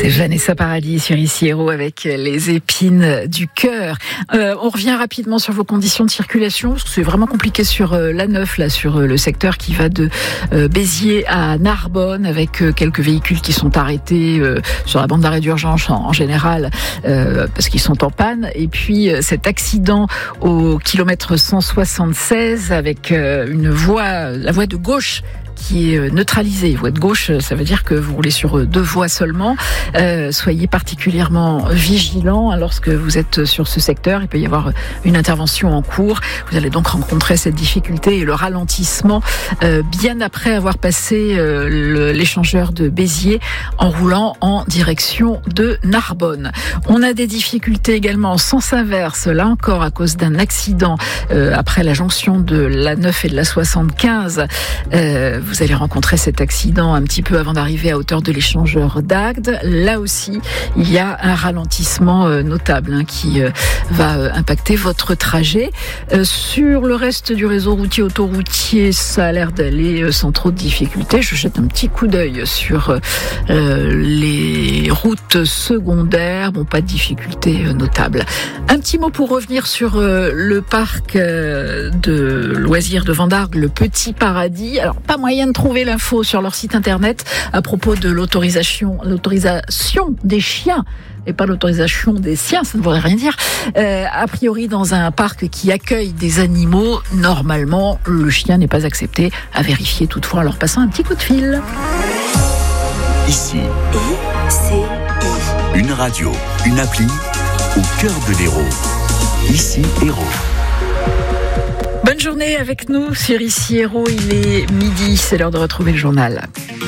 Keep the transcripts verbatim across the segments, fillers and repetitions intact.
C'est Vanessa Paradis sur Ici Héros avec les épines du cœur. Euh, on revient rapidement sur vos conditions de circulation, parce que c'est vraiment compliqué sur euh, l'A neuf, là, sur euh, le secteur qui va de euh, Béziers à Narbonne, avec euh, quelques véhicules qui sont arrêtés euh, sur la bande d'arrêt d'urgence en, en général, euh, parce qu'ils sont en panne. Et puis euh, cet accident au kilomètre cent soixante-seize avec euh, une voie, la voie de gauche, qui est neutralisée. Voie de gauche, ça veut dire que vous roulez sur deux voies seulement. Euh, soyez particulièrement vigilants lorsque vous êtes sur ce secteur. Il peut y avoir une intervention en cours. Vous allez donc rencontrer cette difficulté et le ralentissement euh, bien après avoir passé euh, le, l'échangeur de Béziers en roulant en direction de Narbonne. On a des difficultés également en sens inverse, là encore à cause d'un accident euh, après la jonction de l'A neuf et de l'A soixante-quinze. Euh, Vous allez rencontrer cet accident un petit peu avant d'arriver à hauteur de l'échangeur d'Agde. Là aussi, il y a un ralentissement euh, notable hein, qui euh, va euh, impacter votre trajet. Euh, sur le reste du réseau routier autoroutier, ça a l'air d'aller euh, sans trop de difficultés. Je jette un petit coup d'œil sur euh, les routes secondaires. Bon, pas de difficultés euh, notables. Un petit mot pour revenir sur euh, le parc euh, de loisirs de Vendargues, le Petit Paradis. Alors, pas moyen de trouver l'info sur leur site internet à propos de l'autorisation, l'autorisation des chiens et pas l'autorisation des siens, ça ne voudrait rien dire. Euh, a priori, dans un parc qui accueille des animaux, normalement, le chien n'est pas accepté. À vérifier toutefois en leur passant un petit coup de fil. Ici, I C I. Une radio, une appli au cœur de l'Hérault. Ici Hérault. Bonne journée avec nous sur Ici Hérault, il est midi, c'est l'heure de retrouver le journal.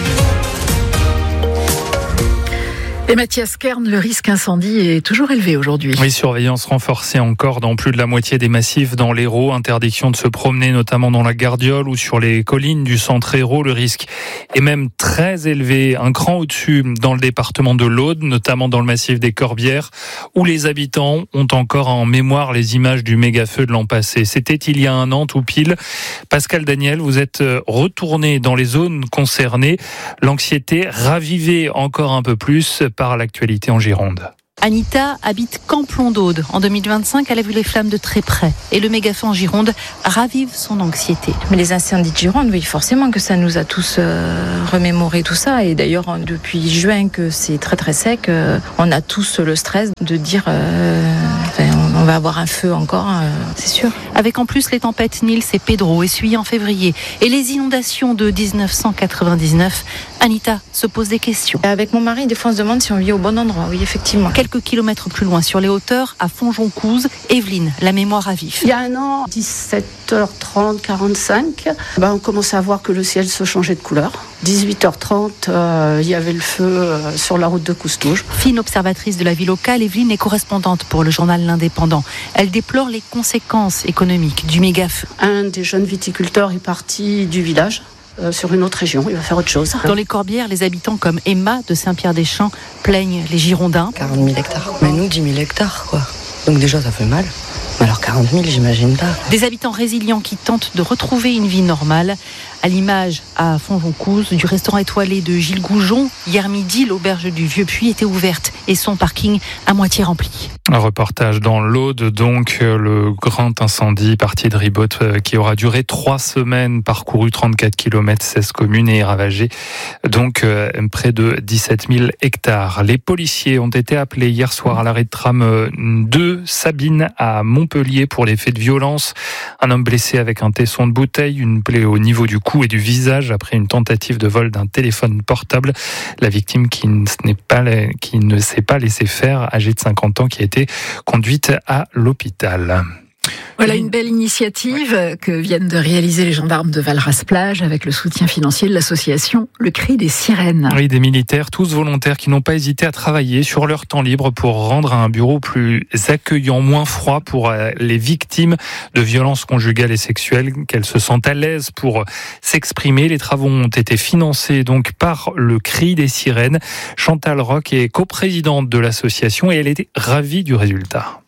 Et Mathias Kern, le risque incendie est toujours élevé aujourd'hui. Oui, surveillance renforcée encore dans plus de la moitié des massifs dans l'Hérault. Interdiction de se promener notamment dans la Gardiole ou sur les collines du centre Hérault. Le risque est même très élevé, un cran au-dessus dans le département de l'Aude, notamment dans le massif des Corbières, où les habitants ont encore en mémoire les images du méga-feu de l'an passé. C'était il y a un an tout pile. Pascal Daniel, vous êtes retourné dans les zones concernées. L'anxiété ravivée encore un peu plus par l'actualité en Gironde. Anita habite Camplon d'Aude. En deux mille vingt-cinq, elle a vu les flammes de très près. Et le méga-feu en Gironde ravive son anxiété. Mais les incendies de Gironde, oui, forcément que ça nous a tous euh, remémoré tout ça. Et d'ailleurs, depuis juin, que c'est très très sec, euh, on a tous le stress de dire euh, enfin, on va avoir un feu encore, euh, c'est sûr. Avec en plus les tempêtes Nils et Pedro essuyées en février et les inondations de dix-neuf cent quatre-vingt-dix-neuf, Anita se pose des questions. Avec mon mari, des fois on se demande si on vit au bon endroit, oui effectivement. Quelques kilomètres plus loin, sur les hauteurs, à Fonjoncouze, Evelyne, la mémoire à vif. Il y a un an, dix-sept heures trente, quarante-cinq, ben on commençait à voir que le ciel se changeait de couleur. dix-huit heures trente, euh, il y avait le feu euh, sur la route de Coustouge. Fine observatrice de la vie locale, Evelyne est correspondante pour le journal L'Indépendant. Elle déplore les conséquences économiques du méga-feu. Un des jeunes viticulteurs est parti du village. Euh, sur une autre région, il va faire autre chose. Dans les Corbières, les habitants comme Emma de Saint-Pierre-des-Champs plaignent les Girondins. quarante mille hectares. Mais nous, dix mille hectares, quoi. Donc déjà, ça fait mal. Mais alors quarante mille, j'imagine pas. Des habitants résilients qui tentent de retrouver une vie normale. À l'image, à Fonjoncouze, du restaurant étoilé de Gilles Goujon, hier midi, l'auberge du Vieux-Puy était ouverte et son parking à moitié rempli. Un reportage dans l'Aude, donc le grand incendie parti de Ribot qui aura duré trois semaines, parcouru trente-quatre kilomètres, seize communes et ravagé donc euh, près de dix-sept mille hectares. Les policiers ont été appelés hier soir à l'arrêt de tram deux Sabine à Montpellier pour les faits de violence. Un homme blessé avec un tesson de bouteille, une plaie au niveau du cou et du visage après une tentative de vol d'un téléphone portable. La victime qui ne, n'est pas, qui ne s'est pas laissé faire, âgée de cinquante ans, qui a été conduite à l'hôpital. Voilà une belle initiative que viennent de réaliser les gendarmes de Valras-Plage avec le soutien financier de l'association Le Cri des Sirènes. Oui, des militaires, tous volontaires, qui n'ont pas hésité à travailler sur leur temps libre pour rendre un bureau plus accueillant, moins froid pour les victimes de violences conjugales et sexuelles, qu'elles se sentent à l'aise pour s'exprimer. Les travaux ont été financés donc par Le Cri des Sirènes. Chantal Roch est coprésidente de l'association et elle était ravie du résultat.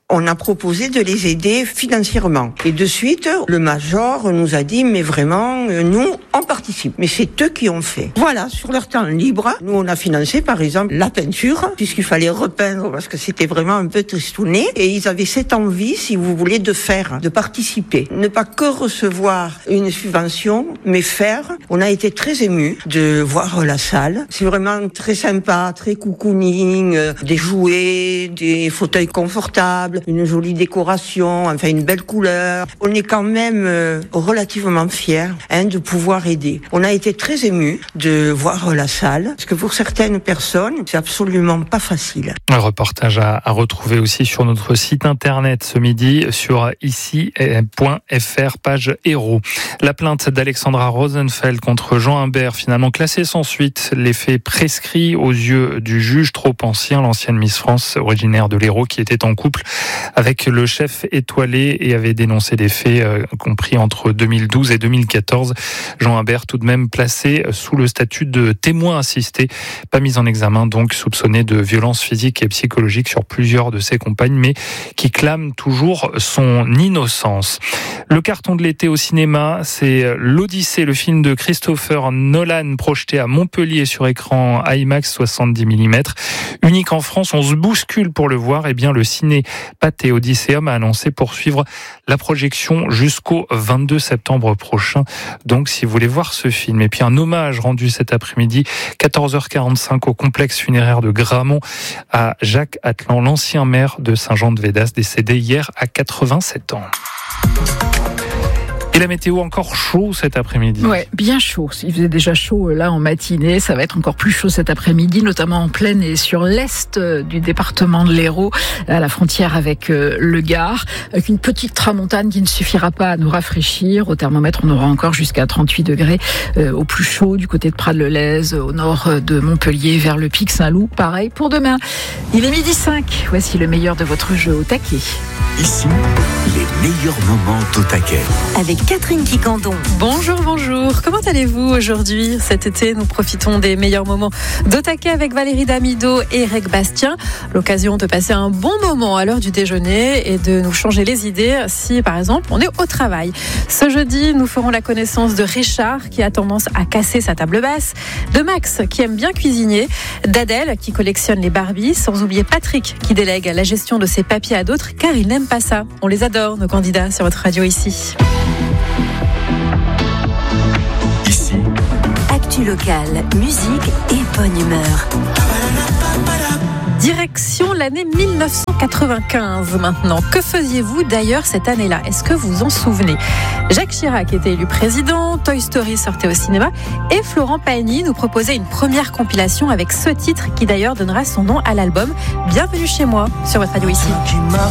On a proposé de les aider financièrement. Et de suite, le major nous a dit, mais vraiment, nous, on participe. Mais c'est eux qui ont fait. Voilà, sur leur temps libre, nous, on a financé, par exemple, la peinture, puisqu'il fallait repeindre, parce que c'était vraiment un peu tristouné. Et ils avaient cette envie, si vous voulez, de faire, de participer. Ne pas que recevoir une subvention, mais faire. On a été très émus de voir la salle. C'est vraiment très sympa, très cocooning, euh, des jouets, des fauteuils confortables, une jolie décoration, enfin une belle couleur. On est quand même euh, relativement fiers hein, de pouvoir aider. On a été très émus de voir la salle, parce que pour certaines personnes, c'est absolument pas facile. Un reportage à, à retrouver aussi sur notre site internet ce midi sur ici point f r, page héros. La plainte d'Alexandra Rosenfeld contre Jean Humbert, finalement classée sans suite. Les faits prescrits aux yeux du juge trop ancien, l'ancienne Miss France originaire de l'Hérault qui était en couple avec le chef étoilé et avait dénoncé des faits euh, compris entre deux mille douze et deux mille quatorze. Jean Humbert tout de même placé sous le statut de témoin assisté, pas mis en examen donc, soupçonné de violences physiques et psychologiques sur plusieurs de ses compagnes, mais qui clame toujours son innocence. Le carton de l'été au cinéma, c'est l'Odyssée, le film de Christopher Nolan projeté à Montpellier sur écran IMAX soixante-dix millimètres. Unique en France, on se bouscule pour le voir. Eh bien, le ciné Pathé Odysseum a annoncé poursuivre la projection jusqu'au vingt-deux septembre prochain. Donc, si vous voulez voir ce film. Et puis, un hommage rendu cet après-midi, quatorze heures quarante-cinq, au complexe funéraire de Gramont à Jacques Atlan, l'ancien maire de Saint-Jean-de-Védas, décédé hier à quatre-vingt-sept ans. Et la météo, encore chaud cet après-midi. Ouais, bien chaud. Il faisait déjà chaud là en matinée. Ça va être encore plus chaud cet après-midi, notamment en plaine et sur l'est du département de l'Hérault, à la frontière avec le Gard, avec une petite tramontane qui ne suffira pas à nous rafraîchir. Au thermomètre, on aura encore jusqu'à trente-huit degrés euh, au plus chaud du côté de Prades-le-Lez, au nord de Montpellier, vers le Pic Saint-Loup. Pareil pour demain. Il est midi cinq. Voici le meilleur de votre jeu au taquet. Ici, les meilleurs moments d'au taquet. Avec Catherine Quicandon. Bonjour, bonjour. Comment allez-vous aujourd'hui ? Cet été, nous profitons des meilleurs moments d'au taquet avec Valérie Damido et Eric Bastien. L'occasion de passer un bon moment à l'heure du déjeuner et de nous changer les idées si, par exemple, on est au travail. Ce jeudi, nous ferons la connaissance de Richard qui a tendance à casser sa table basse, de Max qui aime bien cuisiner, d'Adèle qui collectionne les Barbies, sans oublier Patrick qui délègue la gestion de ses papiers à d'autres car il n'aime pas ça. On les adore, nos candidats, sur votre radio ici. Ici, Actu locale, musique et bonne humeur. Direction l'année mille neuf cent quatre-vingt-quinze maintenant. Que faisiez-vous d'ailleurs cette année-là ? Est-ce que vous vous en souvenez ? Jacques Chirac était élu président, Toy Story sortait au cinéma et Florent Pagny nous proposait une première compilation avec ce titre qui d'ailleurs donnera son nom à l'album Bienvenue chez moi sur votre radio ici.